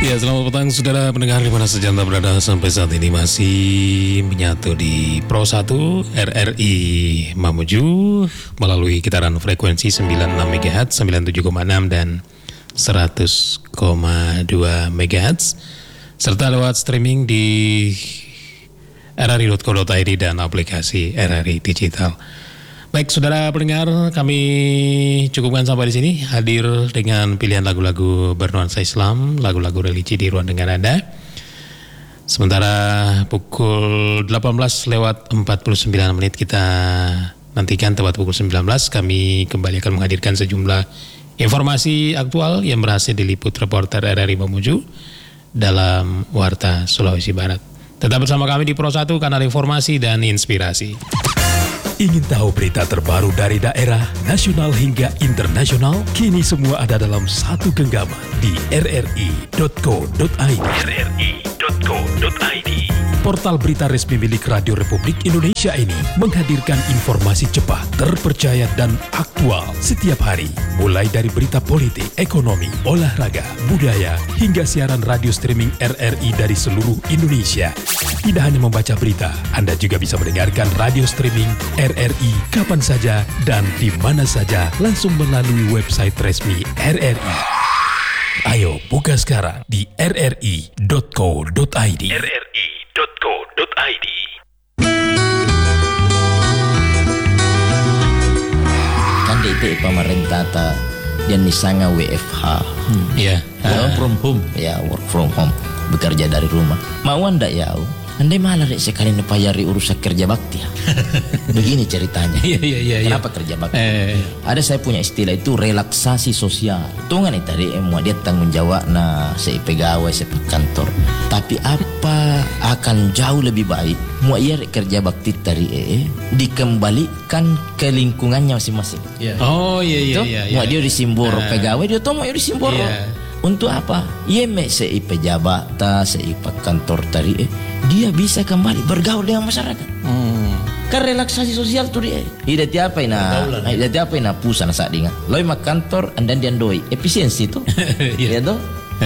Ya, selamat petang saudara pendengar di mana saja Anda berada. Sampai saat ini masih menyatu di Pro 1 RRI Mamuju melalui gitaran frekuensi 96 MHz, 97,6 dan 100,2 MHz, serta lewat streaming di rri.co.id dan aplikasi RRI Digital. Baik, saudara pendengar, kami cukupkan sampai di sini. Hadir dengan pilihan lagu-lagu bernuansa Islam, lagu-lagu religi di ruang dengar Anda. Sementara pukul 18:49 kita nantikan tepat pukul 19 kami kembali akan menghadirkan sejumlah informasi aktual yang berhasil diliput reporter RRI Mamuju dalam Warta Sulawesi Barat. Tetap bersama kami di Pro 1, kanal informasi dan inspirasi. Ingin tahu berita terbaru dari daerah, nasional hingga internasional? Kini semua ada dalam satu genggaman di rri.co.id. rri.co.id. Portal berita resmi milik Radio Republik Indonesia ini menghadirkan informasi cepat, terpercaya dan aktual setiap hari. Mulai dari berita politik, ekonomi, olahraga, budaya, hingga siaran radio streaming RRI dari seluruh Indonesia. Tidak hanya membaca berita, Anda juga bisa mendengarkan radio streaming RRI kapan saja dan di mana saja langsung melalui website resmi RRI. Ayo buka sekarang di rri.co.id. rri.co.id. Kan itu pemerintah dan disanga WFH. Ya, Work from home. Ya, work from home. Bekerja dari rumah. Mau anda ya? Andai malah dek sekali nepayari urusan kerja bakti. Begini ceritanya. Iya. Kenapa kerja bakti? Ada saya punya istilah itu relaksasi sosial. Tungan itu tadi mau dia tanggung jawab nah saya pegawai saya kantor. Tapi apa akan jauh lebih baik mau ia kerja bakti tadi dikembalikan ke lingkungannya masing-masing. Oh iya. Mau dia disimbor pegawai dia tahu mau dia disimbor. Untuk apa? Ia sei pejabat sei kantor tadi dia bisa kembali bergaul dengan masyarakat. Kan relaksasi sosial tuh dia. Ida tiapa ina pusana saat dinga. Loi mak kantor andan dian doi efisiensi tuh. Ya toh?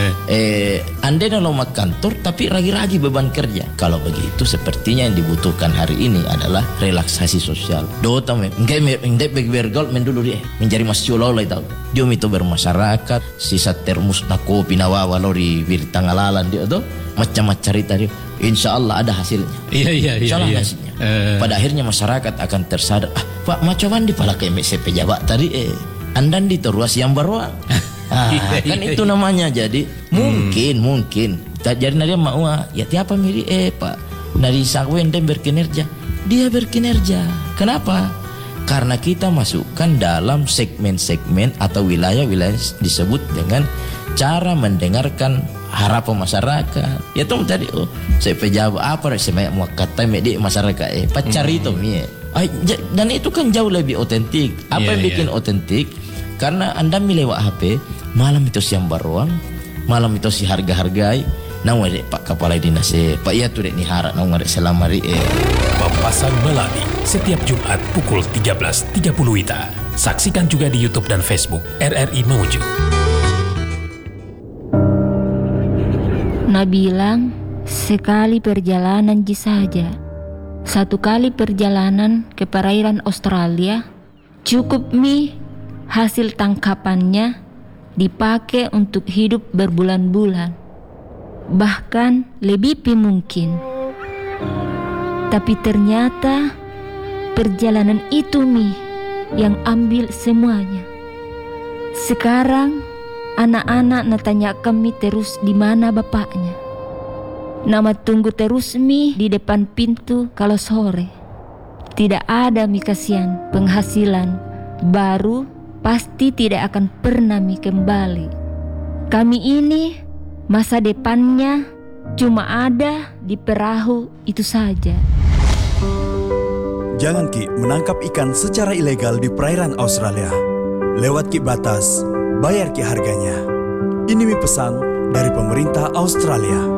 Anda lo mak kantor tapi ragi-ragi beban kerja. Kalau begitu sepertinya yang dibutuhkan hari ini adalah relaksasi sosial. Do tame enggak bergaul dulu dia menjadi masyulau lah tahu. Dia itu bermasyarakat sisa termus na kopi na wawa lori wirtangalalan dia tuh macam-macam cerita dia. Insya Allah ada hasilnya. Iya. Insya Allah hasilnya. Pada akhirnya masyarakat akan tersadar. Pak macam di pala KMC pejabat tadi andan di teruas yang baruan. Kan itu namanya. Jadi mungkin jadi dia mau ya tiapa miri Pak dari sakwen dan berkinerja. Dia berkinerja. Kenapa? Karena kita masukkan dalam segmen-segmen atau wilayah-wilayah disebut dengan cara mendengarkan harapan masyarakat. Ya tuh tadi saya pejabat apa saya mau kata di masyarakat pacar itu dan itu kan jauh lebih otentik. Apa yang bikin otentik? Karena Anda melewat HP malam itu siang baruang, malam itu si harga-hargai. Nawa dek Pak Kepala Dinas Pak ya tuh dek ni harap nawa dek selamari Papasan Melati setiap Jumat pukul 13.30 WITA. Saksikan juga di YouTube dan Facebook RRI Mamuju. Nah bilang sekali perjalanan saja. Satu kali perjalanan ke perairan Australia cukup hasil tangkapannya dipakai untuk hidup berbulan-bulan. Bahkan lebih mungkin. Tapi ternyata perjalanan itu yang ambil semuanya. Sekarang anak-anak natanya kami terus di mana bapaknya. Nama tunggu terus di depan pintu kalau sore. Tidak ada kasihan penghasilan baru pasti tidak akan pernah kembali. Kami ini masa depannya cuma ada di perahu itu saja. Jangan Ki menangkap ikan secara ilegal di perairan Australia. Lewat Ki batas, bayar Ki harganya. Ini pesan dari pemerintah Australia.